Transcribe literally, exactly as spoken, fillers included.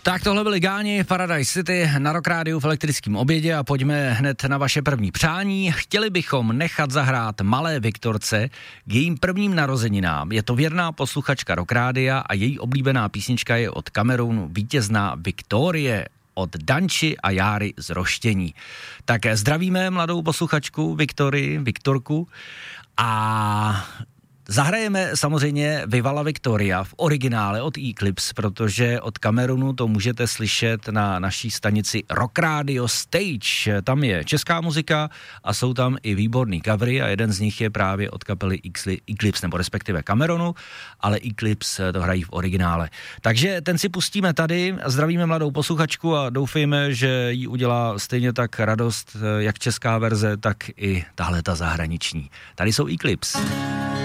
Tak tohle byly Gáni, Paradise City na Rock Rádiu v elektrickém obědě a pojďme hned na vaše první přání. Chtěli bychom nechat zahrát malé Viktorce k jejím prvním narozeninám. Je to věrná posluchačka Rock Rádia a její oblíbená písnička je od Kamerunu vítězná Viktorie od Danči a Járy z Roštění. Tak zdravíme mladou posluchačku Viktorii, Viktorku a zahrajeme samozřejmě Viva la Victoria v originále od Eclipse, protože od Kamerunu to můžete slyšet na naší stanici Rock Radio Stage. Tam je česká muzika a jsou tam i výborný covery a jeden z nich je právě od kapely Eclipse, nebo respektive Kamerunu, ale Eclipse to hrají v originále. Takže ten si pustíme tady, zdravíme mladou posluchačku a doufejme, že jí udělá stejně tak radost jak česká verze, tak i tahle ta zahraniční. Tady jsou Eclipse.